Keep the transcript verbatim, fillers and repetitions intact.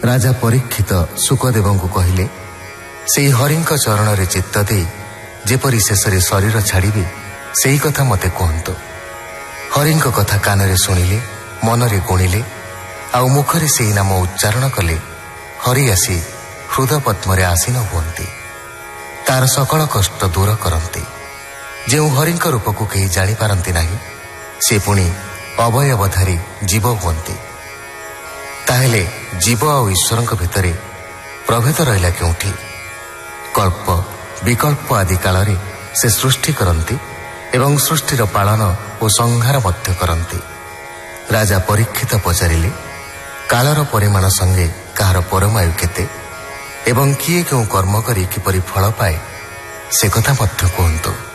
ରାଜା ପରୀକ୍ଷିତ ଶୁକଦେବଙ୍କୁ କହିଲେ, ସେହି ହରିଙ୍କ ଚରଣରେ ଚିତ୍ତ ଦେଇ ଯେପରି ଶେଷରେ ଶରୀର ଛାଡ଼ିବେ ସେହି କଥା ମୋତେ କୁହନ୍ତୁ। ହରିଙ୍କ କଥା କାନରେ ଶୁଣିଲେ, ମନରେ ଗୁଣିଲେ, ଆଉ ମୁଖରେ ସେହି ନାମ ଉଚ୍ଚାରଣ କଲେ ହରି ଆସି ହୃଦ ପଦ୍ମରେ ଆସୀନ ହୁଅନ୍ତି। ତାର ସକଳ କଷ୍ଟ ଦୂର କରନ୍ତି। ଯେଉଁ ହରିଙ୍କ ରୂପକୁ କେହି ଜାଣିପାରନ୍ତି ନାହିଁ, ସେ ପୁଣି ଅବୟବଧାରୀ ଜୀବ ହୁଅନ୍ତି। ତାହେଲେ ଜୀବ ଆଉ ଈଶ୍ୱରଙ୍କ ଭିତରେ ପ୍ରଭେଦ ରହିଲା କେଉଁଠି? କଳ୍ପ ବିକଳ୍ପ ଆଦି କାଳରେ ସେ ସୃଷ୍ଟି କରନ୍ତି ଏବଂ ସୃଷ୍ଟିର ପାଳନ ଓ ସଂହାର ମଧ୍ୟ କରନ୍ତି। ରାଜା ପରୀକ୍ଷିତ ପଚାରିଲେ, କାଳର ପରିମାଣ ସଙ୍ଗେ କାହାର ପରମାୟୁ କେତେ ଏବଂ କିଏ କେଉଁ କର୍ମ କରି କିପରି ଫଳ ପାଏ ସେ କଥା ମଧ୍ୟ କୁହନ୍ତୁ।